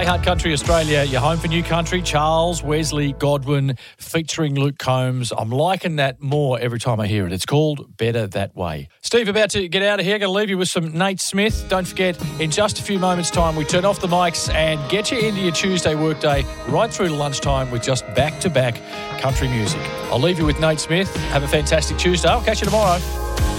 iHeart Country Australia, your home for new country. Charles Wesley Godwin featuring Luke Combs. I'm liking that more every time I hear it. It's called Better That Way. Steve, about to get out of here. Going to leave you with some Nate Smith. Don't forget, in just a few moments' time, we turn off the mics and get you into your Tuesday workday right through to lunchtime with just back-to-back country music. I'll leave you with Nate Smith. Have a fantastic Tuesday. I'll catch you tomorrow.